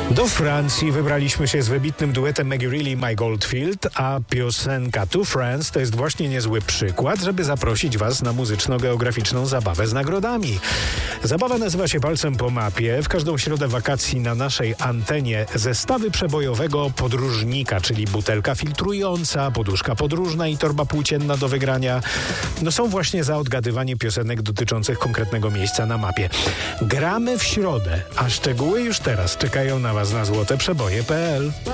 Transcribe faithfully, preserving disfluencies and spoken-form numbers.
Do Francji wybraliśmy się z wybitnym duetem Maggie Reilly i Mike Oldfield, a piosenka Two Friends to jest właśnie niezły przykład, żeby zaprosić Was na muzyczno-geograficzną zabawę z nagrodami. Zabawa nazywa się Palcem po mapie. W każdą środę wakacji na naszej antenie zestawy przebojowego podróżnika, czyli butelka filtrująca, poduszka podróżna i torba płócienna do wygrania. No są właśnie za odgadywanie piosenek dotyczących konkretnego miejsca na mapie. Gramy w środę, a szczegóły już teraz czekają na Was na złote przeboje kropka pe el.